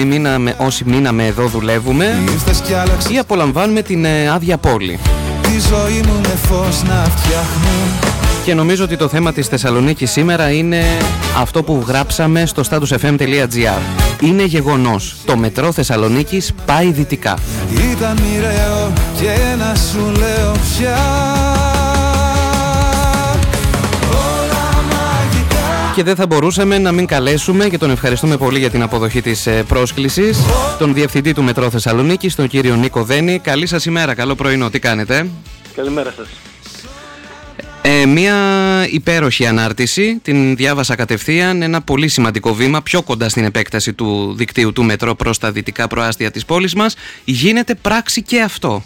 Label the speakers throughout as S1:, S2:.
S1: όσοι μείναμε εδώ δουλεύουμε ή απολαμβάνουμε την άδεια πόλη.
S2: Τη ζωή μου με φως να φτιάχνουν.
S1: Και νομίζω ότι το θέμα της Θεσσαλονίκης σήμερα είναι αυτό που γράψαμε στο statusfm.gr. Είναι γεγονός. Το μετρό Θεσσαλονίκης πάει δυτικά.
S2: Ήταν μοιραίο και να σου λέω πια.
S1: Και δεν θα μπορούσαμε να μην καλέσουμε, και τον ευχαριστούμε πολύ για την αποδοχή της πρόσκλησης, τον Διευθυντή του Μετρό Θεσσαλονίκης, τον κύριο Νίκο Δένη. Καλή σας ημέρα, καλό πρωινό, τι κάνετε?
S3: Καλημέρα σας.
S1: Μια υπέροχη ανάρτηση, την διάβασα κατευθείαν, ένα πολύ σημαντικό βήμα πιο κοντά στην επέκταση του δικτύου του μετρό προς τα δυτικά προάστια της πόλης μας. Γίνεται πράξη και αυτό.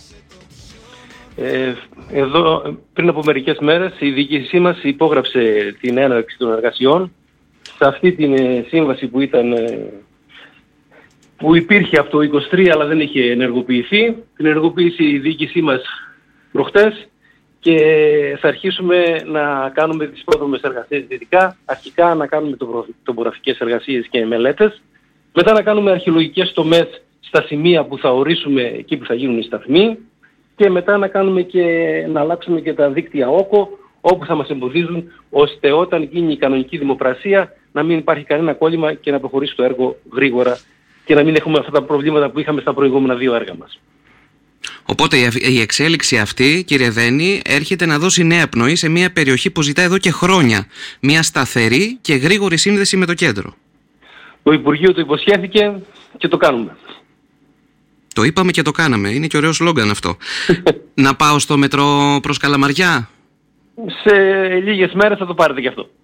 S3: Εδώ πριν από μερικές μέρες η διοίκησή μας υπόγραψε την έναρξη των εργασιών σε αυτή την σύμβαση που υπήρχε από το 23 αλλά δεν είχε ενεργοποιηθεί. Την ενεργοποίησε η διοίκησή μας προχτές και θα αρχίσουμε να κάνουμε τις πρόδρομες εργασίες δυτικά, αρχικά να κάνουμε τοπογραφικές εργασίες και μελέτες, μετά να κάνουμε αρχαιολογικές τομές στα σημεία που θα ορίσουμε εκεί που θα γίνουν οι σταθμοί και μετά να αλλάξουμε και τα δίκτυα όκο όπου θα μας εμποδίζουν ώστε όταν γίνει η κανονική δημοπρασία να μην υπάρχει κανένα κόλλημα και να προχωρήσει το έργο γρήγορα και να μην έχουμε αυτά τα προβλήματα που είχαμε στα προηγούμενα δύο έργα μας.
S1: Οπότε η εξέλιξη αυτή, κύριε Δένη, έρχεται να δώσει νέα πνοή σε μια περιοχή που ζητά εδώ και χρόνια μια σταθερή και γρήγορη σύνδεση με το κέντρο.
S3: Το Υπουργείο το υποσχέθηκε και το κάνουμε.
S1: Το είπαμε και το κάναμε. Είναι και ωραίο σλόγγαν αυτό. Να πάω στο μετρό προς Καλαμαριά.
S3: Σε λίγες μέρες θα το πάρετε κι αυτό.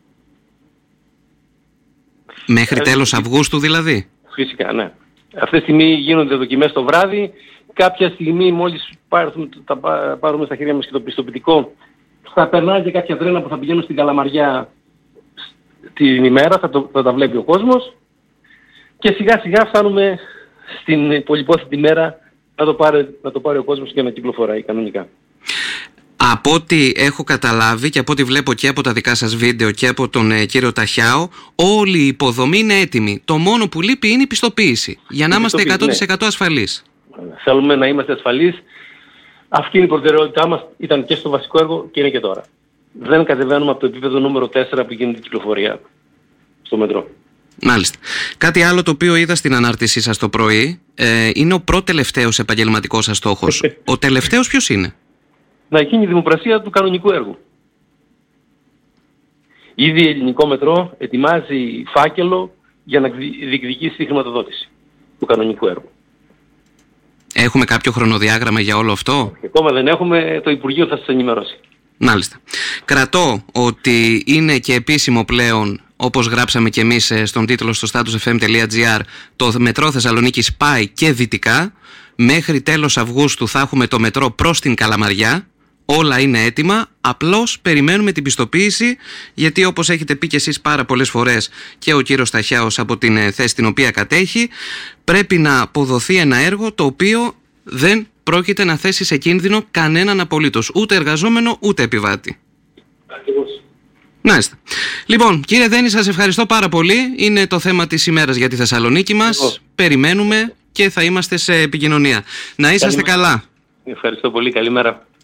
S1: Μέχρι τέλος Αυγούστου δηλαδή.
S3: Φυσικά, ναι. Αυτή τη στιγμή γίνονται δοκιμές το βράδυ. Κάποια στιγμή μόλις πάρουμε στα χέρια μας και το πιστοποιητικό θα περνάει και κάποια τρένα που θα πηγαίνουν στην Καλαμαριά την ημέρα, θα τα βλέπει ο κόσμος και σιγά σιγά φτάνουμε στην πολυπόθητη μέρα να το πάρει ο κόσμος και να κυκλοφοράει κανονικά.
S1: Από ό,τι έχω καταλάβει και από ό,τι βλέπω και από τα δικά σας βίντεο και από τον κύριο Ταχιάο, όλη η υποδομή είναι έτοιμη. Το μόνο που λείπει είναι η πιστοποίηση για να είμαστε 100% ασφαλείς.
S3: Θέλουμε να είμαστε ασφαλείς. Αυτή είναι η προτεραιότητά μας. Ήταν και στο βασικό έργο και είναι και τώρα. Δεν κατεβαίνουμε από το επίπεδο νούμερο 4 που γίνεται η κυκλοφορία στο μετρό.
S1: Μάλιστα. Κάτι άλλο το οποίο είδα στην ανάρτησή σας το πρωί είναι ο προτελευταίος επαγγελματικός σας στόχος. Ο τελευταίος ποιος είναι?
S3: Να γίνει η δημοπρασία του κανονικού έργου. Ήδη η Ελληνικό Μετρό ετοιμάζει φάκελο για να διεκδικήσει τη χρηματοδότηση του κανονικού έργου.
S1: Έχουμε κάποιο χρονοδιάγραμμα για όλο αυτό?
S3: Ακόμα δεν έχουμε, το Υπουργείο θα σας ενημερώσει.
S1: Μάλιστα. Κρατώ ότι είναι και επίσημο πλέον, όπως γράψαμε και εμείς στον τίτλο στο statusfm.gr, το μετρό Θεσσαλονίκης πάει και δυτικά. Μέχρι τέλος Αυγούστου θα έχουμε το μετρό προς την Καλαμαριά. Όλα είναι έτοιμα, απλώς περιμένουμε την πιστοποίηση, γιατί όπως έχετε πει και εσείς πάρα πολλές φορές και ο κύριος Ταχιάος από την θέση την οποία κατέχει, πρέπει να αποδοθεί ένα έργο το οποίο δεν πρόκειται να θέσει σε κίνδυνο κανέναν απολύτως, ούτε εργαζόμενο ούτε επιβάτη.
S3: Ακριβώς.
S1: Μάλιστα. Λοιπόν, κύριε Δένη, σας ευχαριστώ πάρα πολύ. Είναι το θέμα της ημέρας για τη Θεσσαλονίκη μας. Περιμένουμε και θα είμαστε σε επικοινωνία. Να είσαστε καλά.
S3: Ευχαριστώ πολύ. Καλημέρα.